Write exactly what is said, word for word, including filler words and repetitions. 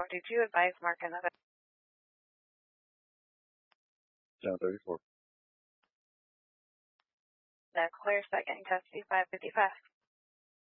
Did you advise Mark another? Down thirty-four. That's clear, second, custody five fifty-five.